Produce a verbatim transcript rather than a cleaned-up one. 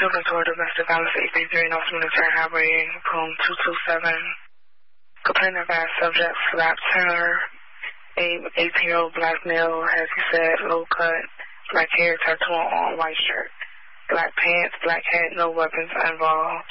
Children toward domestic violence, eight three three, North Military Highway, room two two seven. Complainant advised subject slapped her. A eighteen-year-old black male, as he said, low cut, black hair, tattoo on arm, white shirt. Black pants, black hat, no weapons involved.